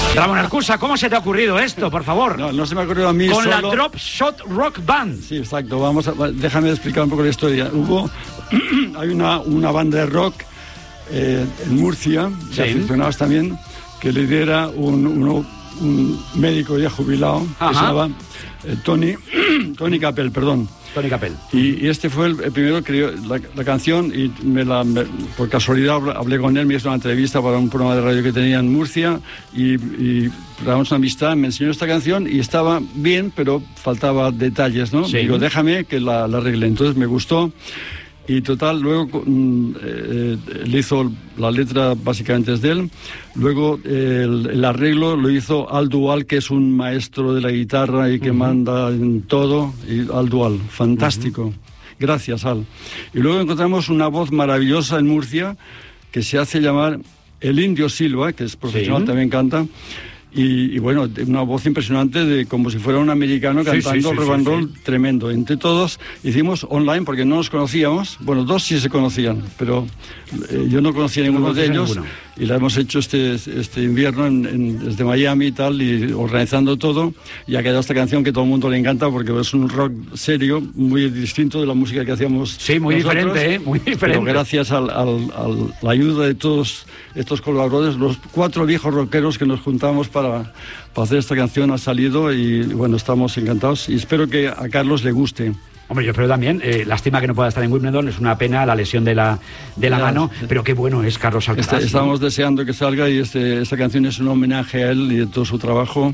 Ramón Arcusa, ¿cómo se te ha ocurrido esto, por favor? No se me ha ocurrido a mí Con solo. la Drop Shot Rock Band. Sí, exacto. Déjame explicar un poco la historia. Hay una banda de rock en Murcia, Sí. de aficionados también, que lidera un médico ya jubilado, Ajá. que se llama Tony Capel, perdón. Tony Capel. Y este fue el primero que dio la canción y por casualidad hablé con él, me hizo una entrevista para un programa de radio que tenía en Murcia y grabamos una amistad, me enseñó esta canción y estaba bien, pero faltaba detalles, ¿no? Sí. Digo, déjame que la arregle. Entonces me gustó y total, luego le hizo la letra, básicamente es de él. Luego el arreglo lo hizo Al Dual, que es un maestro de la guitarra y que manda en todo. Y Al Dual, fantástico. Gracias, Al. Y luego encontramos una voz maravillosa en Murcia que se hace llamar El Indio Silva, que es profesional, también canta. Y bueno, una voz impresionante, como si fuera un americano cantando rock and roll tremendo. Entre todos hicimos online porque no nos conocíamos. Bueno, dos sí se conocían, pero yo no conocía ninguno de ellos. Y la hemos hecho este invierno desde Miami y tal, y organizando todo. Y ha quedado esta canción que todo el mundo le encanta porque es un rock serio, muy distinto de la música que hacíamos. Sí, muy nosotros, diferente, muy diferente. Pero gracias a la ayuda de todos estos colaboradores, los 4 viejos rockeros que nos juntamos para hacer esta canción, ha salido y bueno, estamos encantados y espero que a Carlos le guste. Hombre, yo espero también, lástima que no pueda estar en Wimbledon, es una pena la lesión de la mano, pero qué bueno es Carlos Alcaraz. Estamos deseando que salga y esta canción es un homenaje a él y a todo su trabajo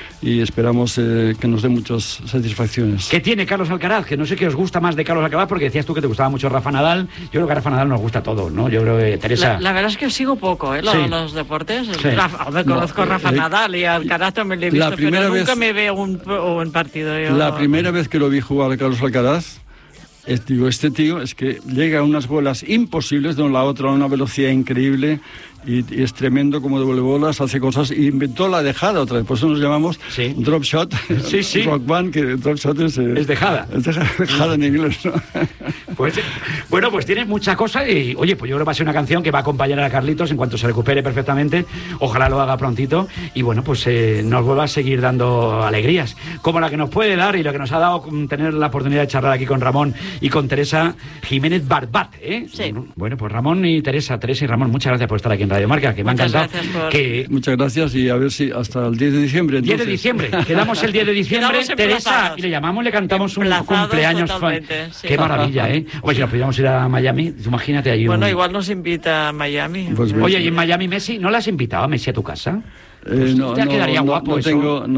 y esperamos que nos dé muchas satisfacciones. ¿Qué tiene Carlos Alcaraz? Que no sé qué os gusta más de Carlos Alcaraz, porque decías tú que te gustaba mucho Rafa Nadal. Yo creo que a Rafa Nadal nos gusta todo, ¿no? Yo creo que Teresa... La verdad es que sigo poco, los deportes. Sí. Conozco a Rafa Nadal y Alcaraz también le he visto, pero nunca me veo un partido. La primera vez que lo vi jugar a Carlos Alcaraz, este tío es que llega a unas bolas imposibles de una a la otra a una velocidad increíble y es tremendo como devuelve bolas, hace cosas y inventó la dejada otra vez, por eso nos llamamos Drop Shot Rock Band, que Drop Shot es dejada. Es dejada en inglés, ¿no? Pues bueno, pues tiene mucha cosa y oye, pues yo creo que va a ser una canción que va a acompañar a Carlitos en cuanto se recupere perfectamente, ojalá lo haga prontito y bueno, pues nos vuelva a seguir dando alegrías, como la que nos puede dar y lo que nos ha dado tener la oportunidad de charlar aquí con Ramón y con Teresa Jiménez Barbat, ¿eh? Sí. Bueno, pues Ramón y Teresa y Ramón, muchas gracias por estar aquí en Radio Marca, que me ha encantado. Muchas gracias y a ver si hasta el 10 de diciembre. Entonces. 10 de diciembre, quedamos el 10 de diciembre, Teresa, y le llamamos, le cantamos un cumpleaños. Sí. Qué maravilla, ¿eh? Oye, si nos pudiéramos ir a Miami, imagínate ahí. Bueno, igual nos invita a Miami. Pues oye, ¿y en Miami Messi? ¿No le has invitado a Messi a tu casa? No, ya quedaría guapo no eso.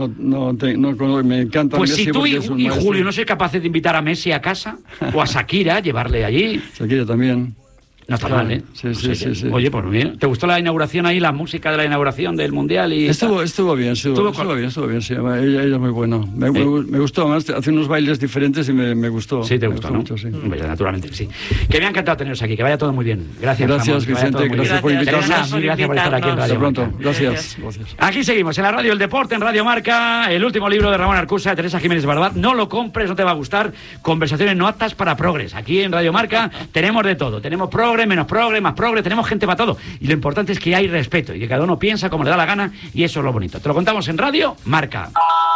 Me encanta pues Messi. Si tú y Julio Julio no sois capaces de invitar a Messi a casa o a Shakira, llevarle allí. Shakira también. No está mal, ¿eh? Sí. Oye, pues bien. ¿Te gustó la inauguración ahí, la música de la inauguración del Mundial? Estuvo bien, sí. Ella es muy bueno. Me gustó, además, hace unos bailes diferentes y me gustó. Sí, te gustó, ¿no? Mucho, sí. Naturalmente, sí. Que me ha encantado teneros aquí, que vaya todo muy bien. Gracias, Ramón, Vicente, gracias por invitarnos. Gracias por estar aquí en Radio Hasta pronto. Marca. Gracias. Aquí seguimos, en la radio El Deporte, en Radio Marca, el último libro de Ramón Arcusa, de Teresa Jiménez Barbat. No lo compres, no te va a gustar. Conversaciones no aptas para progres. Aquí en Radio Marca tenemos de todo. Tenemos progre, menos progre, más progre, tenemos gente para todo. Y lo importante es que hay respeto y que cada uno piensa como le da la gana y eso es lo bonito. Te lo contamos en Radio Marca.